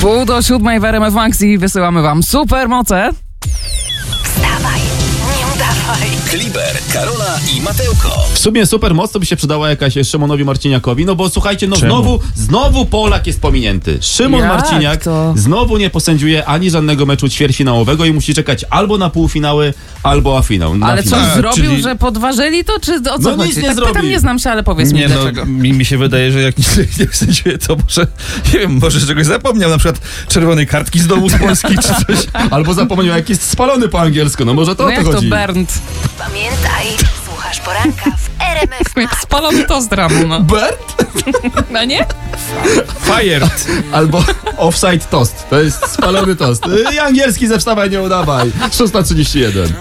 6:30 w RMF Max i wysyłamy wam supermoce. Wstawaj, nie udawaj. Kliber, Karola i Matełko. W sumie super mocno by się przydała jakaś Szymonowi Marciniakowi, no bo słuchajcie, Czemu? znowu Polak jest pominięty. Szymon Jak Marciniak to? znowu nie posędziuje ani żadnego meczu ćwierćfinałowego i musi czekać albo na półfinały, albo na finał. Ale coś finał. zrobił, Czyli- że podważyli to, czy o co No chodzi? nic nie Tak zrobił. pytam, nie znam się, ale powiedz mi Nie, no, dlaczego. mi się wydaje, że jak nie sędziuje, to może, nie wiem, może czegoś zapomniał, na przykład czerwonej kartki z domu z Polski, czy coś. Albo zapomniał, jak jest spalony po angielsku, no może to No o to jak to chodzi. Bernd? Pamiętaj, słuchasz poranka w RMF Jak Max. spalony tost ramu, no. Bert? No nie? Fired. Albo offside toast. To jest spalony toast. I angielski ze wstawaj, nie udawaj. 6:31.